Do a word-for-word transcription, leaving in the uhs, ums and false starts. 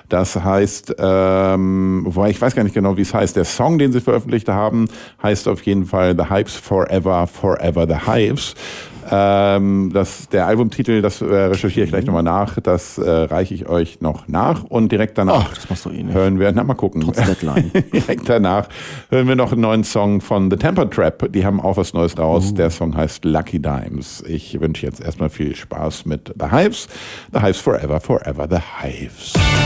Das heißt, ähm, wobei ich weiß gar nicht genau, wie es heißt. Der Song, den sie veröffentlicht haben, heißt auf jeden Fall The Hives Forever, Forever the Hives. Ähm, das, der Albumtitel, das äh, recherchiere ich gleich nochmal nach, das äh, reiche ich euch noch nach und direkt danach Ach, das machst du eh nicht. hören wir, na mal gucken, Trotz Deadline. direkt danach hören wir noch einen neuen Song von The Temper Trap, die haben auch was Neues raus, uh. der Song heißt Lucky Dimes. Ich wünsche jetzt erstmal viel Spaß mit The Hives, The Hives Forever, Forever the Hives.